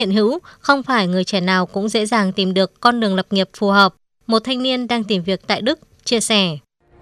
Hiện hữu, không phải người trẻ nào cũng dễ dàng tìm được con đường lập nghiệp phù hợp. Một thanh niên đang tìm việc tại Đức chia sẻ.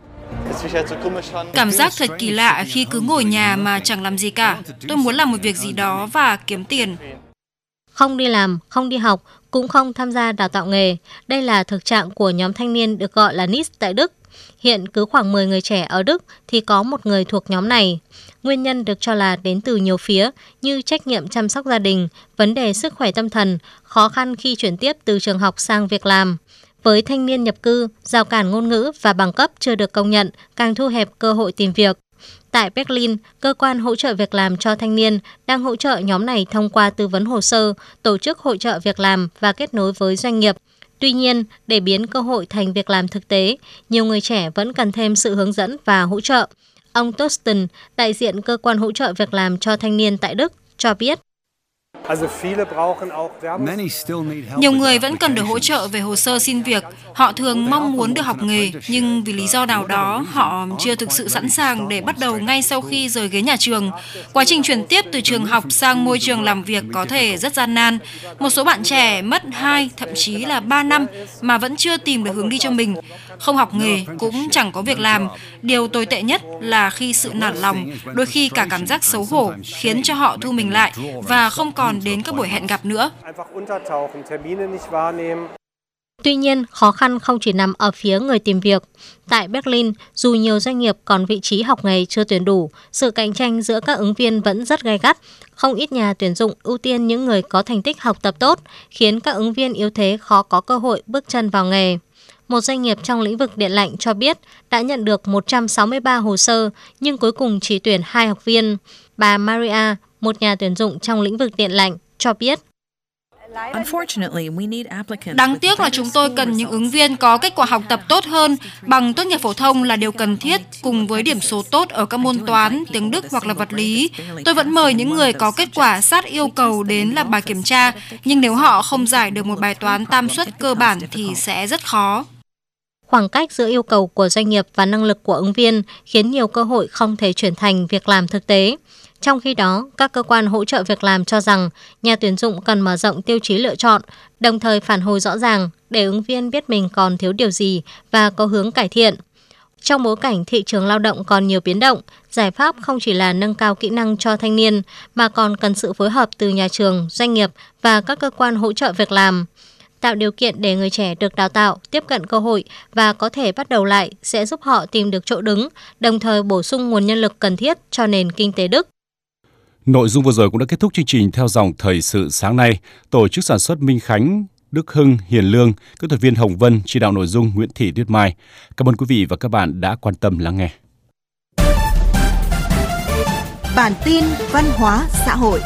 Cảm giác thật kỳ lạ khi cứ ngồi nhà mà chẳng làm gì cả. Tôi muốn làm một việc gì đó và kiếm tiền. Không đi làm, không đi học, cũng không tham gia đào tạo nghề. Đây là thực trạng của nhóm thanh niên được gọi là NEET tại Đức. Hiện cứ khoảng 10 người trẻ ở Đức thì có một người thuộc nhóm này. Nguyên nhân được cho là đến từ nhiều phía như trách nhiệm chăm sóc gia đình, vấn đề sức khỏe tâm thần, khó khăn khi chuyển tiếp từ trường học sang việc làm. Với thanh niên nhập cư, rào cản ngôn ngữ và bằng cấp chưa được công nhận càng thu hẹp cơ hội tìm việc. Tại Berlin, cơ quan hỗ trợ việc làm cho thanh niên đang hỗ trợ nhóm này thông qua tư vấn hồ sơ, tổ chức hội chợ việc làm và kết nối với doanh nghiệp. Tuy nhiên, để biến cơ hội thành việc làm thực tế, nhiều người trẻ vẫn cần thêm sự hướng dẫn và hỗ trợ. Ông Thorsten, đại diện cơ quan hỗ trợ việc làm cho thanh niên tại Đức, cho biết. Nhiều người vẫn cần được hỗ trợ về hồ sơ xin việc. Họ thường mong muốn được học nghề, nhưng vì lý do nào đó, họ chưa thực sự sẵn sàng để bắt đầu ngay sau khi rời ghế nhà trường. Quá trình chuyển tiếp từ trường học sang môi trường làm việc có thể rất gian nan. Một số bạn trẻ mất 2, thậm chí là 3 năm mà vẫn chưa tìm được hướng đi cho mình. Không học nghề, cũng chẳng có việc làm. Điều tồi tệ nhất là khi sự nản lòng, đôi khi cả cảm giác xấu hổ khiến cho họ thu mình lại và không còn đến các buổi hẹn gặp nữa. Tuy nhiên, khó khăn không chỉ nằm ở phía người tìm việc. Tại Berlin, dù nhiều doanh nghiệp còn vị trí học nghề chưa tuyển đủ, sự cạnh tranh giữa các ứng viên vẫn rất gay gắt. Không ít nhà tuyển dụng ưu tiên những người có thành tích học tập tốt, khiến các ứng viên yếu thế khó có cơ hội bước chân vào nghề. Một doanh nghiệp trong lĩnh vực điện lạnh cho biết đã nhận được 163 hồ sơ, nhưng cuối cùng chỉ tuyển 2 học viên. Bà Maria, một nhà tuyển dụng trong lĩnh vực điện lạnh, cho biết. Đáng tiếc là chúng tôi cần những ứng viên có kết quả học tập tốt hơn. Bằng tốt nghiệp phổ thông là điều cần thiết, cùng với điểm số tốt ở các môn toán, tiếng Đức hoặc là vật lý. Tôi vẫn mời những người có kết quả sát yêu cầu đến làm bài kiểm tra, nhưng nếu họ không giải được một bài toán tam suất cơ bản thì sẽ rất khó. Khoảng cách giữa yêu cầu của doanh nghiệp và năng lực của ứng viên khiến nhiều cơ hội không thể chuyển thành việc làm thực tế. Trong khi đó, các cơ quan hỗ trợ việc làm cho rằng nhà tuyển dụng cần mở rộng tiêu chí lựa chọn, đồng thời phản hồi rõ ràng để ứng viên biết mình còn thiếu điều gì và có hướng cải thiện. Trong bối cảnh thị trường lao động còn nhiều biến động, giải pháp không chỉ là nâng cao kỹ năng cho thanh niên mà còn cần sự phối hợp từ nhà trường, doanh nghiệp và các cơ quan hỗ trợ việc làm. Tạo điều kiện để người trẻ được đào tạo, tiếp cận cơ hội và có thể bắt đầu lại sẽ giúp họ tìm được chỗ đứng, đồng thời bổ sung nguồn nhân lực cần thiết cho nền kinh tế Đức. Nội dung vừa rồi cũng đã kết thúc chương trình Theo dòng thời sự sáng nay. Tổ chức sản xuất Minh Khánh, Đức Hưng, Hiền Lương, kỹ thuật viên Hồng Vân, chỉ đạo nội dung Nguyễn Thị Tuyết Mai. Cảm ơn quý vị và các bạn đã quan tâm lắng nghe. Bản tin văn hóa xã hội.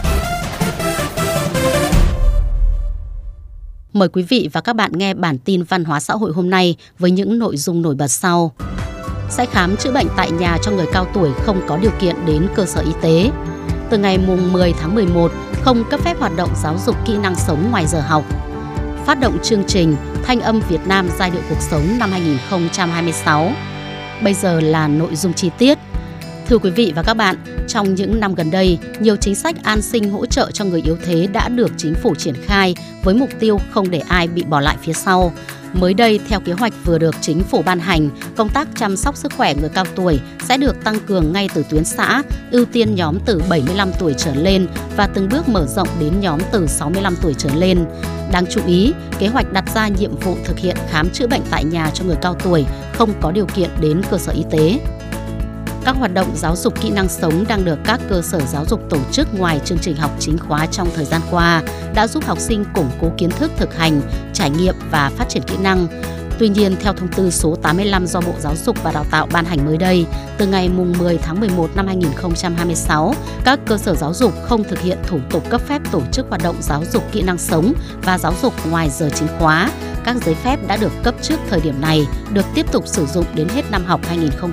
Mời quý vị và các bạn nghe bản tin văn hóa xã hội hôm nay với những nội dung nổi bật sau. Sẽ khám chữa bệnh tại nhà cho người cao tuổi không có điều kiện đến cơ sở y tế. Từ ngày mùng 10 tháng 11, không cấp phép hoạt động giáo dục kỹ năng sống ngoài giờ học. Phát động chương trình Thanh âm Việt Nam giai điệu cuộc sống năm 2026. Bây giờ là nội dung chi tiết. Thưa quý vị và các bạn, trong những năm gần đây, nhiều chính sách an sinh hỗ trợ cho người yếu thế đã được chính phủ triển khai với mục tiêu không để ai bị bỏ lại phía sau. Mới đây, theo kế hoạch vừa được chính phủ ban hành, công tác chăm sóc sức khỏe người cao tuổi sẽ được tăng cường ngay từ tuyến xã, ưu tiên nhóm từ 75 tuổi trở lên và từng bước mở rộng đến nhóm từ 65 tuổi trở lên. Đáng chú ý, kế hoạch đặt ra nhiệm vụ thực hiện khám chữa bệnh tại nhà cho người cao tuổi không có điều kiện đến cơ sở y tế. Các hoạt động giáo dục kỹ năng sống đang được các cơ sở giáo dục tổ chức ngoài chương trình học chính khóa trong thời gian qua đã giúp học sinh củng cố kiến thức thực hành, trải nghiệm và phát triển kỹ năng. Tuy nhiên, theo thông tư số 85 do Bộ Giáo dục và Đào tạo ban hành mới đây, từ ngày mùng 10 tháng 11 năm 2026, các cơ sở giáo dục không thực hiện thủ tục cấp phép tổ chức hoạt động giáo dục kỹ năng sống và giáo dục ngoài giờ chính khóa. Các giấy phép đã được cấp trước thời điểm này được tiếp tục sử dụng đến hết năm học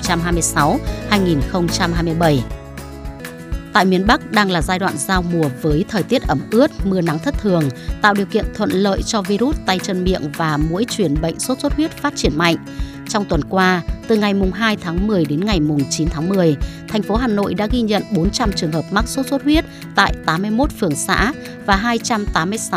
2026-2027. Tại miền Bắc đang là giai đoạn giao mùa với thời tiết ẩm ướt, mưa nắng thất thường, tạo điều kiện thuận lợi cho virus tay chân miệng và muỗi truyền bệnh sốt xuất huyết phát triển mạnh. Trong tuần qua, từ ngày mùng 2 tháng 10 đến ngày mùng 9 tháng 10, thành phố Hà Nội đã ghi nhận 400 trường hợp mắc sốt xuất huyết tại 81 phường xã và 286